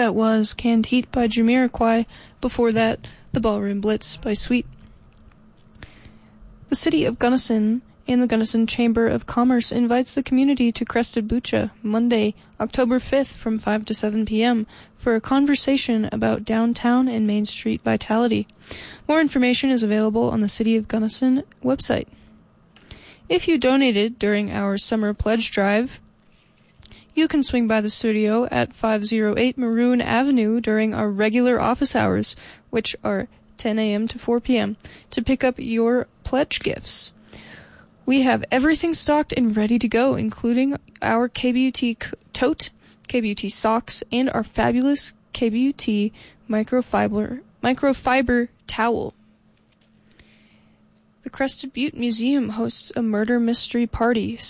that was Canned Heat by Jamiroquai. Before that, The Ballroom Blitz by Sweet. The City of Gunnison and the Gunnison Chamber of Commerce invites the community to Crested Bucha Monday, October 5th from 5 to 7 p.m. for a conversation about downtown and Main Street vitality. More information is available on the City of Gunnison website. If you donated during our summer pledge drive, you can swing by the studio at 508 Maroon Avenue during our regular office hours, which are 10 a.m. to 4 p.m., to pick up your pledge gifts. We have everything stocked and ready to go, including our KBUT tote, KBUT socks, and our fabulous KBUT microfiber towel. The Crested Butte Museum hosts a murder mystery party